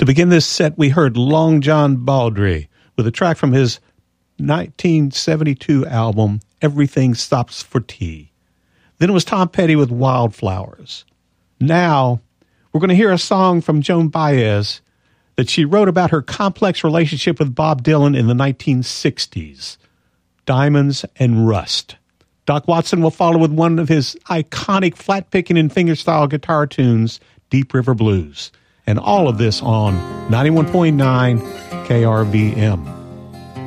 To begin this set, we heard Long John Baldry with a track from his 1972 album, Everything Stops for Tea. Then it was Tom Petty with Wildflowers. Now, we're going to hear a song from Joan Baez that she wrote about her complex relationship with Bob Dylan in the 1960s, Diamonds and Rust. Doc Watson will follow with one of his iconic flat-picking and fingerstyle guitar tunes, Deep River Blues. And all of this on 91.9 KRVM.